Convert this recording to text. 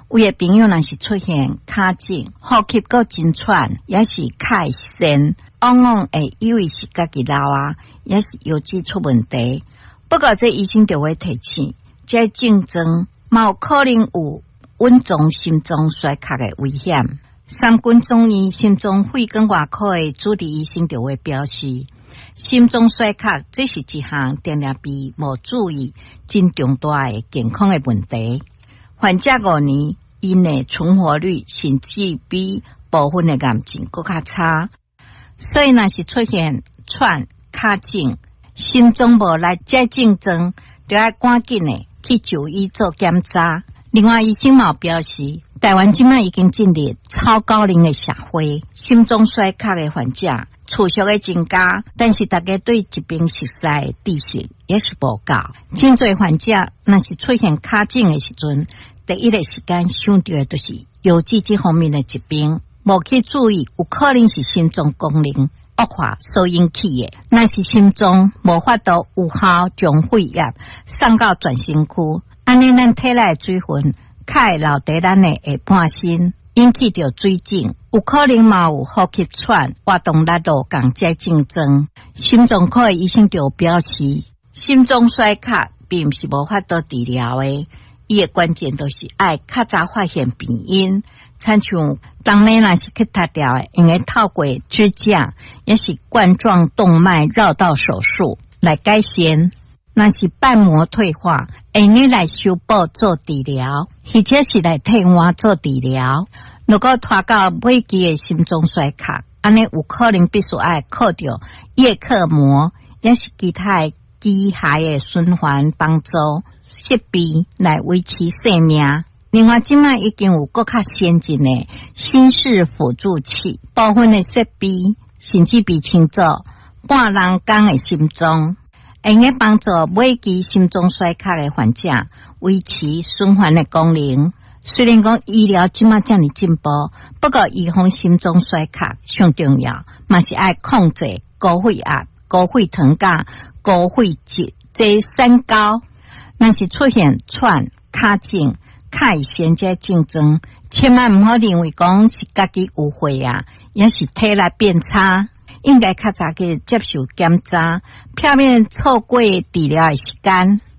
有的朋友若是出现卡紧、呼吸够真喘，也是开心，往往会以为是家己老啊，也是腰椎出问题。不过这医生就会提醒，这症状嘛有可能有稳重心脏衰竭的危险。三军中医心脏肺管外科的主治医生就会表示，心脏衰竭这是一项定定比无注意真重大的健康的问题。患者5年以内存活率甚至比部分的癌症更较差，所以若是出现喘、卡紧、心脏无力这症状，就要赶紧的去就医做检查。另外，医生嘛表示，台湾现在已经进入超高龄的社会，心脏衰竭的患者持续的增加，但是大家对疾病熟悉的知识也是无够。真侪患者若是出现卡紧的时阵，第一个时间想到的就是腰椎这方面的疾病，无去注意有可能是心脏功能恶化所引起的。若是心脏无法度有效将血液送到全身躯，安尼咱体内的水分较留在咱的下半身，引起着水肿，有可能嘛有呼吸喘、活动力落降这症状。心脏科的医生就表示，心脏衰竭并不是无法度治疗的，伊的关键就是爱较早发现病因，亲像当年若是去割掉的，用来透过支架，也是冠状动脉绕道手术来改善。若是瓣膜退化，用来修补做治疗，或者是来替换做治疗。如果拖到尾期的心脏衰竭，安尼有可能必须要靠着叶克膜，也是其他的机械的循环帮助设备来维持生命。另外，现在已经有更较先进的心室辅助器，部分的设备甚至比称作半人工的心脏，用来帮助尾期心脏衰竭的患者维持循环的功能。虽然讲医疗现在这么进步，不过预防心脏衰竭上重要，嘛是要控制高血压、高血糖甲高血脂这三高。若是出现喘、卡紧、开先这症状，千万唔好认为讲是家己有血啊，也是体力变差，应该较早去接受检查，避免错过治疗的时间。